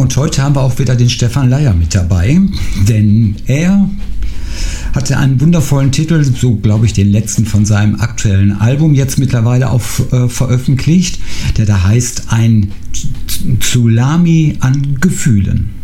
und heute haben wir auch wieder den Stefan Leier mit dabei, denn er hatte einen wundervollen Titel, so glaube ich den letzten von seinem aktuellen Album, jetzt mittlerweile auch veröffentlicht, der da heißt Ein Tsunami an Gefühlen.